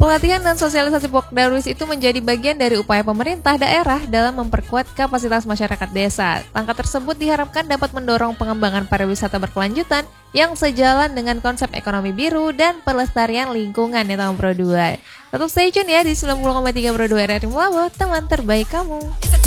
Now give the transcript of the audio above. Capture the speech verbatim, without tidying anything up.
Pelatihan dan sosialisasi Pokdarwis itu menjadi bagian dari upaya pemerintah daerah dalam memperkuat kapasitas masyarakat desa. Langkah tersebut diharapkan dapat mendorong pengembangan pariwisata berkelanjutan yang sejalan dengan konsep ekonomi biru dan pelestarian lingkungan ya tahun Pro dua. Tetap stay tune ya di sembilan puluh koma tiga Pro dua R R I Melawa, teman terbaik kamu.